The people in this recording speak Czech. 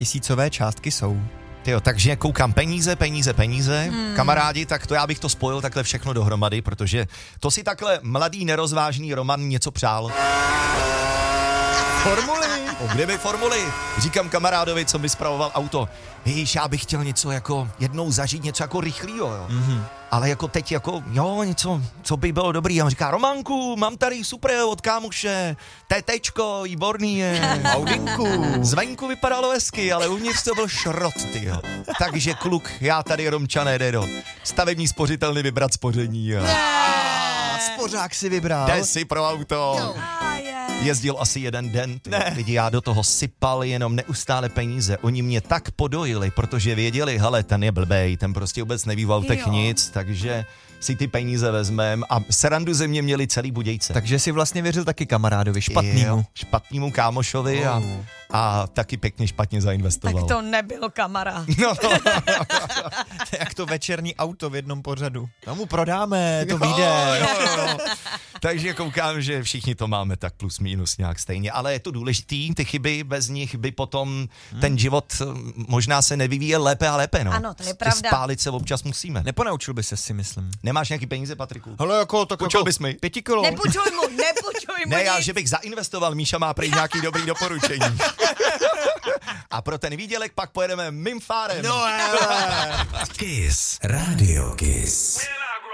Tisícové částky jsou. Tyjo, takže koukám peníze. Kamarádi, tak to já bych to spojil takhle všechno dohromady, protože to si takhle mladý nerozvážný Roman něco přál. Formuly. Kdyby formuly. Říkám kamarádovi, co mi spravoval auto. Víš, já bych chtěl něco jako jednou zažít, něco jako rychlýho, jo. Mm-hmm. Ale jako teď jako, jo, něco, co by bylo dobrý. A on říká, Románku, mám tady super od kámoše, TTčko, výborný je. Audinku. Zvenku vypadalo hezky, ale uvnitř to byl šrot, tyjo. Takže kluk, já tady Romčané, jde do stavební spořitelny vybrat spoření. Jo. Spořák si vybral. Jde si pro auto. Jezdil asi jeden den, lidi, já do toho sypal jenom neustále peníze. Oni mě tak podojili, protože věděli, hele, ten je blbej, ten prostě vůbec neví v autech nic, takže si ty peníze vezmem a srandu ze mě měli celý Budějce. Takže si vlastně věřil taky kamarádovi, špatnému. Špatnému kámošovi a taky pěkně špatně zainvestoval. Tak to nebyl kamarád. No. Jak to večerní auto v jednom pořadu. Tomu prodáme, to vyjde. Jo. Takže koukám, že všichni to máme tak plus minus nějak stejně, ale je to důležitý, ty chyby, bez nich by potom ten život možná se nevyvíjel lépe a lépe, no. Ano, to je pravda. Spálit se občas musíme. Neponaučil by se, si myslím. Nemáš nějaký peníze, Patriku? Hele, jako tak Půjčil jako bys mi? 5 kilo. Nepůjčuj mu Ne, já, nic. že bych zainvestoval, Míša má prý nějaký dobrý doporučení. A pro ten výdělek pak pojedeme mým fárem. No, Kiss. Radio Kiss.